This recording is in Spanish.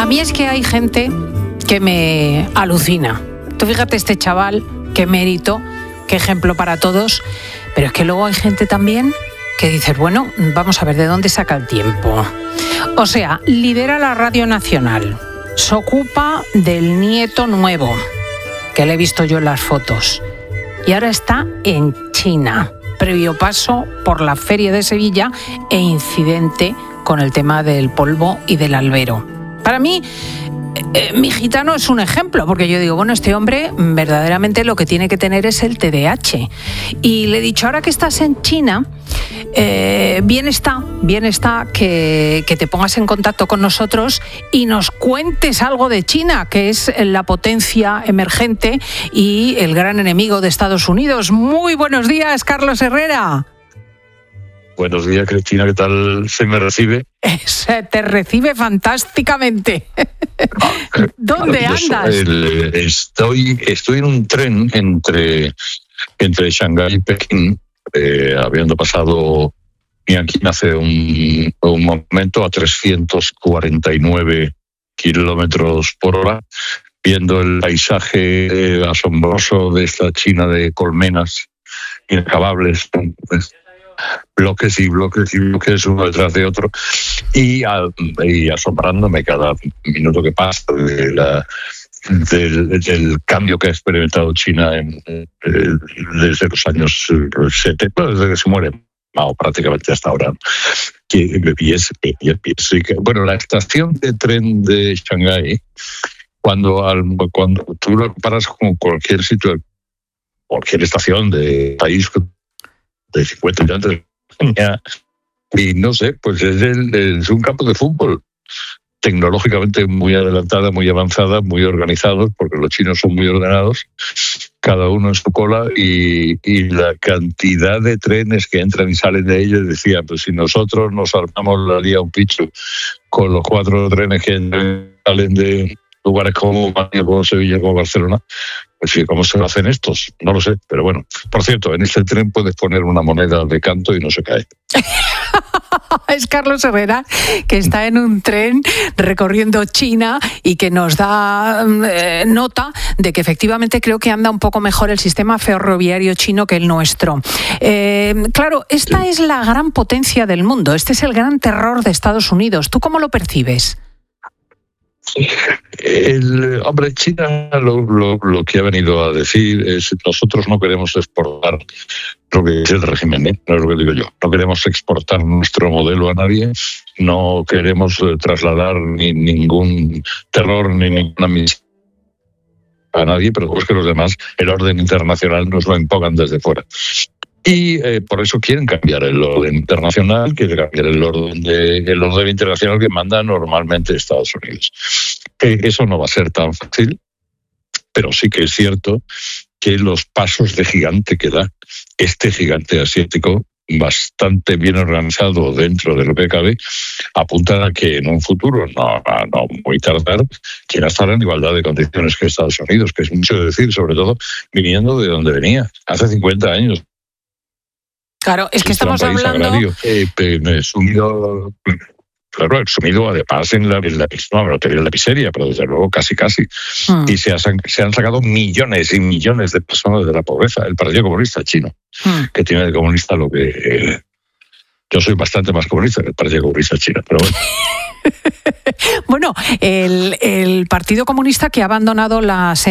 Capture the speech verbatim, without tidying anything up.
mí es que hay gente que me alucina. Tú fíjate este chaval, qué mérito, qué ejemplo para todos, pero es que luego hay gente también que dice, bueno, vamos a ver de dónde saca el tiempo. O sea, lidera la Radio Nacional, se ocupa del nieto nuevo, que le he visto yo en las fotos, y ahora está en China, previo paso por la Feria de Sevilla e incidente con el tema del polvo y del albero. Para mí, eh, mi gitano es un ejemplo, porque yo digo, bueno, este hombre verdaderamente lo que tiene que tener es el T D A H. Y le he dicho, ahora que estás en China, eh, bien está, bien está que, que te pongas en contacto con nosotros y nos cuentes algo de China, que es la potencia emergente y el gran enemigo de Estados Unidos. Muy buenos días, Carlos Herrera. Buenos días, Cristina, ¿qué tal se me recibe? Se te recibe fantásticamente. ¿Dónde andas? El, estoy, estoy en un tren entre, entre Shanghái y Pekín, eh, habiendo pasado aquí hace un, un momento a trescientos cuarenta y nueve kilómetros por hora, viendo el paisaje asombroso de esta China de colmenas inacabables, pues, bloques y bloques y bloques uno detrás de otro y, y asombrándome cada minuto que pasa de la, del, del cambio que ha experimentado China en, en, desde los años setenta, desde que se muere Mao prácticamente hasta ahora. Y, y es, y es, y que, bueno, la estación de tren de Shanghái, cuando, al, cuando tú lo comparas con cualquier sitio, cualquier estación de país de cincuenta y tantos, y no sé, pues es, el, es un campo de fútbol tecnológicamente muy adelantada, muy avanzada, muy organizados, porque los chinos son muy ordenados, cada uno en su cola, y, y la cantidad de trenes que entran y salen de ellos, decía, pues si nosotros nos armamos la lía un picho con los cuatro trenes que salen de lugares como, como Sevilla, como Barcelona, pues sí, ¿cómo se lo hacen estos? No lo sé, pero bueno. Por cierto, en este tren puedes poner una moneda de canto y no se cae. Es Carlos Herrera, que está en un tren recorriendo China y que nos da eh, nota de que efectivamente creo que anda un poco mejor el sistema ferroviario chino que el nuestro. Eh, claro, esta sí. Es la gran potencia del mundo, este es el gran terror de Estados Unidos. ¿Tú cómo lo percibes? El hombre, China lo, lo, lo que ha venido a decir es: nosotros no queremos exportar lo que es el régimen, ¿eh? No es lo que digo yo. No queremos exportar nuestro modelo a nadie, no queremos trasladar ni ningún terror ni ninguna misión a nadie, pero es que los demás, el orden internacional, nos lo impongan desde fuera. Y eh, por eso quieren cambiar el orden internacional, quieren cambiar el orden, de, el orden internacional que manda normalmente Estados Unidos. Eh, eso no va a ser tan fácil, pero sí que es cierto que los pasos de gigante que da este gigante asiático, bastante bien organizado dentro de lo que cabe, apuntan a que en un futuro, no, no muy tardar, China estará en igualdad de condiciones que Estados Unidos, que es mucho decir, sobre todo viniendo de donde venía, hace cincuenta años. Claro, es que estamos hablando... Agrario, eh, sumido, claro, sumido además en la, en la, no, no en la miseria, pero desde luego casi casi. Hmm. Y se, ha, se han sacado millones y millones de personas de la pobreza. El Partido Comunista Chino, hmm. que tiene de comunista lo que... Eh, yo soy bastante más comunista que el Partido Comunista Chino, pero bueno. Bueno, el, el Partido Comunista que ha abandonado la